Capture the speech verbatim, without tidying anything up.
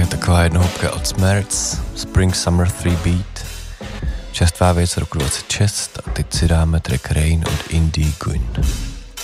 To je taková jednohubka od Smerts, Spring Summer tři Beat. Čerstvá věc roku dvacet šest a teď si dáme track Rain od Indie Gun.